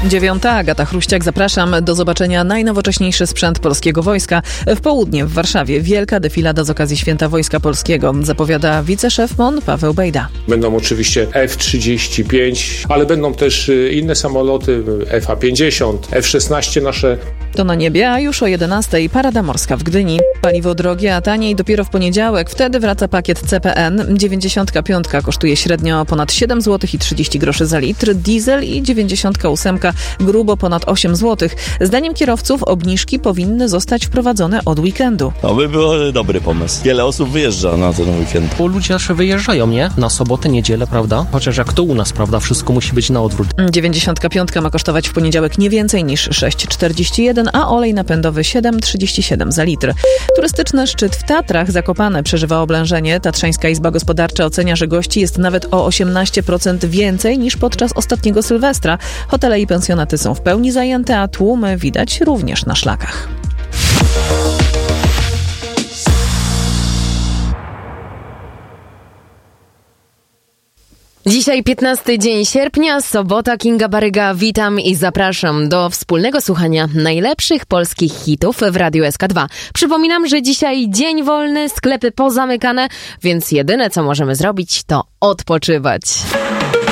9. Agata Chruściak, zapraszam. Do zobaczenia najnowocześniejszy sprzęt polskiego wojska. W południe w Warszawie wielka defilada z okazji Święta Wojska Polskiego, zapowiada wiceszef MON Paweł Bejda. Będą oczywiście F-35, ale będą też inne samoloty, F-50, F-16 nasze. To na niebie, a już o 11 parada morska w Gdyni. Paliwo drogie, a taniej dopiero w poniedziałek. Wtedy wraca pakiet CPN. 95 kosztuje średnio ponad 7 zł i 30 groszy za litr. Diesel i 98 grubo ponad 8 zł. Zdaniem kierowców obniżki powinny zostać wprowadzone od weekendu. To by był dobry pomysł. Wiele osób wyjeżdża na ten weekend. Bo ludzie też wyjeżdżają, nie? Na sobotę, niedzielę, prawda? Chociaż jak to u nas, prawda? Wszystko musi być na odwrót. 95 ma kosztować w poniedziałek nie więcej niż 6,41, a olej napędowy 7,37 za litr. Turystyczny szczyt w Tatrach Zakopane przeżywa oblężenie. Tatrzańska Izba Gospodarcza ocenia, że gości jest nawet o 18% więcej niż podczas ostatniego Sylwestra. Hotele i pensjonaty są w pełni zajęte, a tłumy widać również na szlakach. Dzisiaj 15 dzień sierpnia, sobota, Kinga Baryga. Witam i zapraszam do wspólnego słuchania najlepszych polskich hitów w Radiu SK2. Przypominam, że dzisiaj dzień wolny, sklepy pozamykane, więc jedyne co możemy zrobić to odpoczywać.